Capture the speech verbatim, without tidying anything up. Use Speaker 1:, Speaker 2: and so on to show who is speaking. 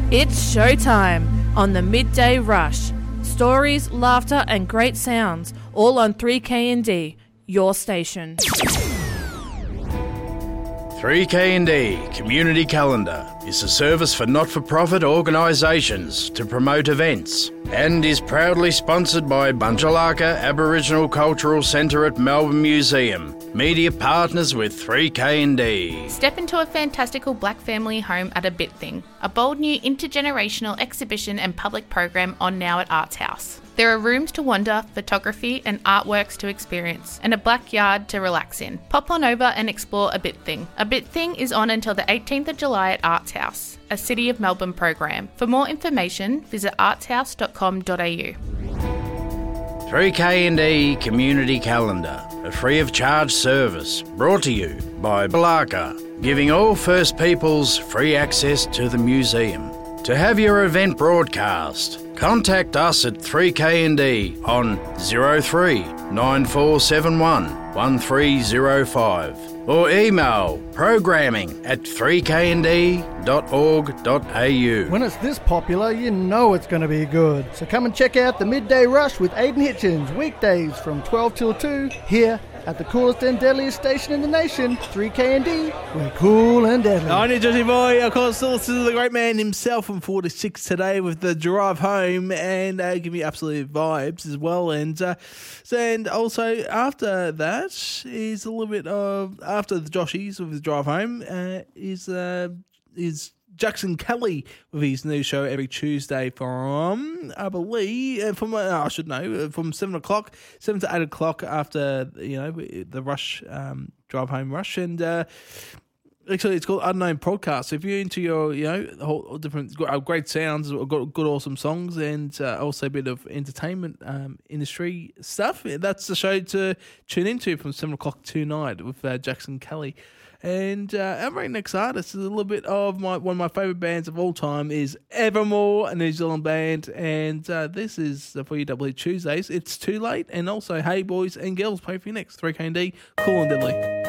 Speaker 1: It's showtime on the Midday Rush. Stories, laughter and great sounds, all on three K N D, your station.
Speaker 2: three K N D Community Calendar is a service for not-for-profit organisations to promote events and is proudly sponsored by Bunjalaka Aboriginal Cultural Centre at Melbourne Museum, media partners with three K N D.
Speaker 3: Step into a fantastical black family home at A Bit Thing, a bold new intergenerational exhibition and public program on now at Arts House. There are rooms to wander, photography and artworks to experience, and a backyard to relax in. Pop on over and explore A Bit Thing. A Bit Thing is on until the eighteenth of July at Arts House, a City of Melbourne program. For more information, visit artshouse dot com dot a u.
Speaker 2: three K N D Community Calendar, a free of charge service brought to you by Balaka, giving all First Peoples free access to the museum. To have your event broadcast, contact us at three K N D on zero three nine four seven one one three zero five or email programming at three k n d dot org dot a u.
Speaker 4: When it's this popular, you know it's going to be good. So come and check out the Midday Rush with Aidan Hitchens, weekdays from twelve till two, here at the coolest and deadliest station in the nation, three K N D. We're cool and deadly.
Speaker 5: I need Joshy Boy, of course, this is the great man himself from forty-six today with the drive home and uh, give me absolute vibes as well. And uh, so, and also after that is a little bit of, after the Joshies with the drive home, uh, is uh, is Jackson Kelly with his new show every Tuesday from, I believe, uh, from uh, I should know, from seven o'clock, seven to eight o'clock after, you know, the rush, um, drive home rush. And uh, actually, it's called Unknown Podcast. So if you're into your, you know, whole different great sounds, got good, awesome songs, and uh, also a bit of entertainment um, industry stuff, that's the show to tune into from seven o'clock tonight with uh, Jackson Kelly. And uh, our very next artist is a little bit of my one of my favourite bands of all time is Evermore, a New Zealand band, and uh, this is for you W Tuesdays. It's Too Late, and also Hey Boys and Girls, play for you next. three K N D, cool and deadly.